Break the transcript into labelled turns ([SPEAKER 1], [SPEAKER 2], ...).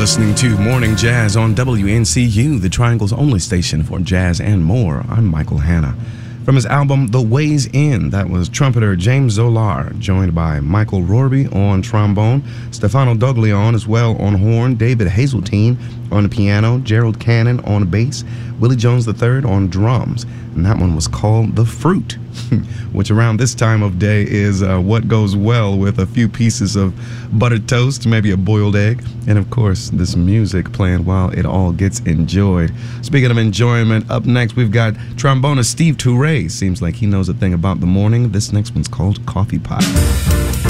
[SPEAKER 1] listening to Morning Jazz on WNCU, the Triangle's only station for jazz and more. I'm Michael Hanna. From his album The Ways In, that was trumpeter James Zolar, joined by Michael Rorby on trombone, Stefano Doglione as well on horn, David Hazeltine on the piano, Gerald Cannon on bass, Willie Jones III on drums, and that one was called The Fruit, which around this time of day is what goes well with a few pieces of buttered toast, maybe a boiled egg, and of course this music playing while it all gets enjoyed. Speaking of enjoyment, up next we've got trombonist Steve Toure. Seems like he knows a thing about the morning. This next one's called Coffee Pot.